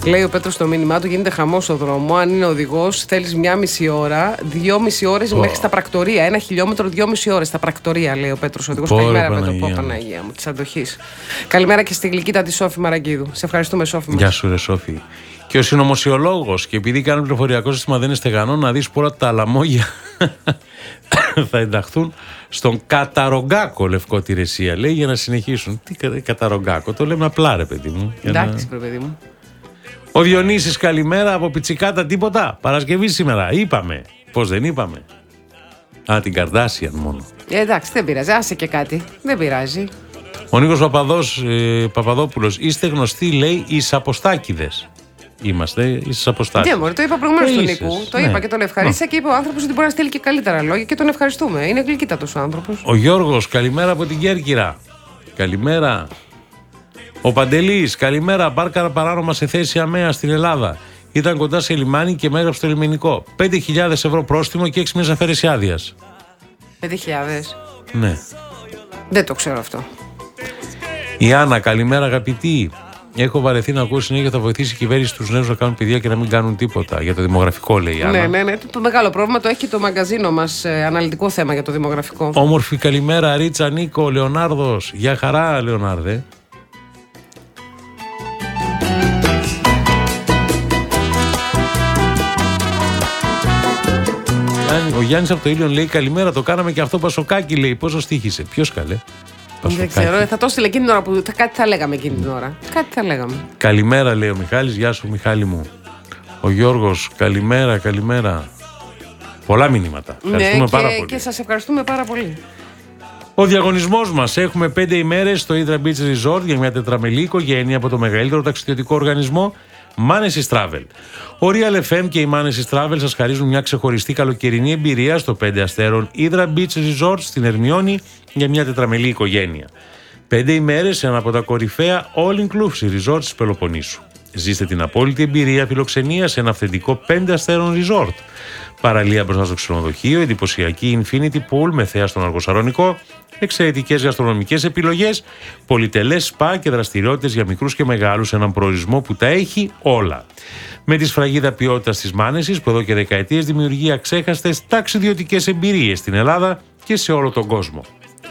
Λέει ο Πέτρος στο μήνυμά του: γίνεται χαμός στο δρόμο. Αν είναι οδηγός, θέλεις 1,5 ώρα, 2,5 ώρες μέχρι στα πρακτορία. 1 χιλιόμετρο, 2,5 ώρες στα πρακτορία, λέει ο Πέτρος οδηγός. Καλημέρα, Πέτρο. Παναγία μου, της αντοχής. Καλημέρα και στη γλυκύτα τη Σόφη Μαραγκίδου. Σε ευχαριστούμε, Σόφη μας. Γεια σου, ρε Σόφη. Και ο συνωμοσιολόγος, και επειδή κάνει πληροφοριακό σύστημα δεν είναι στεγανό, να δεις πολλά τα λαμόγια θα ενταχθούν στον Καταρογκάκο, Λευκότη Ρεσία. Λέει για να συνεχίσουν. Τι Καταρογκάκο, το λέμε απλά, ρε παιδί μου. Εντάξει, ρε παιδί μου. Ο Διονύσης, καλημέρα από Πιτσικάτα, τίποτα. Παρασκευή σήμερα, είπαμε. Πώς δεν είπαμε. Την Καρδάσιαν μόνο. Εντάξει, δεν πειράζει, άσε και κάτι. Δεν πειράζει. Ο Νίκος Παπαδόπουλος, είστε γνωστοί, λέει, εις Αποστάκηδες. Είμαστε εις Αποστάκηδες. Ναι, μωρέ, το είπα προηγουμένως στον Νίκο. Το είπα και τον ευχαρίστησα και είπε ο άνθρωπος ότι μπορεί να στείλει και καλύτερα λόγια και τον ευχαριστούμε. Είναι γλυκύτατος ο άνθρωπος. Ο Γιώργος, καλημέρα από την Κέρκυρα. Καλημέρα. Ο Παντελής, καλημέρα. Μπάρκα παράνομα σε θέση αμαία στην Ελλάδα. Ήταν κοντά σε λιμάνι και μέγραψε το λιμενικό. 5.000 ευρώ πρόστιμο και 6 μήνες αφαίρεση άδειας. 5.000. Ναι. Δεν το ξέρω αυτό. Η Άννα, καλημέρα αγαπητή. Έχω βαρεθεί να ακούω συνέχεια θα βοηθήσει η κυβέρνηση τους νέους να κάνουν παιδιά και να μην κάνουν τίποτα. Για το δημογραφικό, λέει η Άννα. Ναι. Το μεγάλο πρόβλημα το έχει το μαγκαζίνο μας. Αναλυτικό θέμα για το δημογραφικό. Όμορφη καλημέρα, Ρίτσα, Νίκο, Λεωνάρδος. Γεια χαρά, Λεωνάρδε. Ο Γιάννης από το Ήλιον λέει καλημέρα. Το κάναμε και αυτό Πασοκάκι, λέει. Πόσο στοίχησε. Ποιος καλέ. Δεν ξέρω, θα το στείλε εκείνη την ώρα που κάτι θα λέγαμε εκείνη την ώρα. Κάτι θα λέγαμε. Καλημέρα, λέει ο Μιχάλης. Γεια σου, Μιχάλη μου. Ο Γιώργος, καλημέρα. Πολλά μηνύματα. Ευχαριστούμε πάρα πολύ. Και σας ευχαριστούμε πάρα πολύ. Ο διαγωνισμός μας. Έχουμε 5 ημέρες στο Hydra Beach Resort για μια τετραμελή οικογένεια από το μεγαλύτερο ταξιδιωτικό οργανισμό Manesis Travel. Ο Real FM και η Manesis Travel σας χαρίζουν μια ξεχωριστή καλοκαιρινή εμπειρία στο 5 αστέρων Hydra Beach Resort στην Ερμιόνη για μια τετραμελή οικογένεια. 5 ημέρες σε ένα από τα κορυφαία all-inclusive resort της Πελοποννήσου. Ζήστε την απόλυτη εμπειρία φιλοξενία σε ένα αυθεντικό 5 αστέρων resort. Παραλία μπροστά στο ξενοδοχείο, εντυπωσιακή infinity pool με θέα στον Αργοσαρονικό, εξαιρετικές γαστρονομικές επιλογές, πολυτελές σπα και δραστηριότητες για μικρούς και μεγάλους σε έναν προορισμό που τα έχει όλα. Με τη σφραγίδα ποιότητας της Manesis που εδώ και δεκαετίες δημιουργεί αξέχαστες ταξιδιωτικές εμπειρίες στην Ελλάδα και σε όλο τον κόσμο.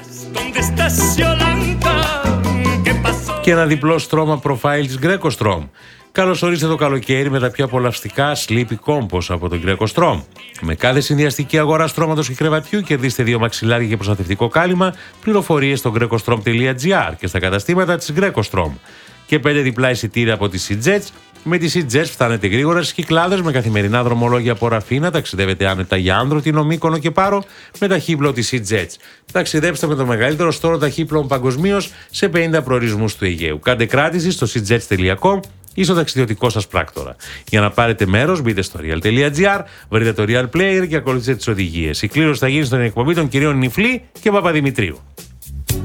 Και ένα διπλό στρώμα profile της Greco Strom. Καλώς ορίστε το καλοκαίρι με τα πιο απολαυστικά Sleepy Compos από τον Greco Strom. Με κάθε συνδυαστική αγορά στρώματος και κρεβατιού κερδίστε 2 μαξιλάρια και προστατευτικό κάλυμα. Πληροφορίες στο grecostrom.gr και στα καταστήματα της Greco Strom. Και 5 διπλά εισιτήρια από τη SeaJets. Με τη SeaJets φτάνετε γρήγορα στις Κυκλάδες με καθημερινά δρομολόγια από Ραφίνα. Ταξιδεύετε άνετα για Άνδρο, Μύκονο και Πάρο με ταχύπλο της SeaJets. Ταξιδέψτε με το μεγαλύτερο στόλο ταχύπλων παγκοσμίως σε 50 προορισμούς του Αιγαίου. Κάντε κράτηση στο seajets.com ή στο ταξιδιωτικό σας πράκτορα. Για να πάρετε μέρος, μπείτε στο real.gr, βρείτε το Real Player και ακολουθήστε τις οδηγίες. Η κλήρωση θα γίνει στην εκπομπή των κυρίων Νιφλή και Παπαδημητρίου.